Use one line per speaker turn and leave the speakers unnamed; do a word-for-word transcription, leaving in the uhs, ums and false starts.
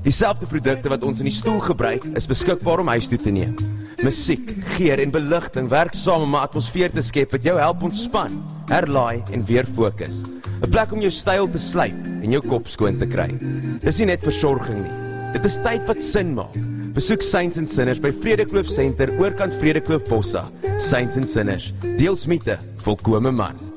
Dieselfde produkte wat ons in die stoel gebruik, is beskikbaar om huis toe te neem. Musiek, geur en beligting werk saam om 'n atmosfeer te skep wat jou help ontspan, herlaai en weer fokus. 'n Plek om jou styl te slyp en jou kop skoon te kry. Dis nie net versorging nie. Dit is tyd wat sin maak. Besoek Saints and Sinners by Vredekloof Center, oorkant Vredekloof Bossa. Saints and Sinners, deels miete, volkome man.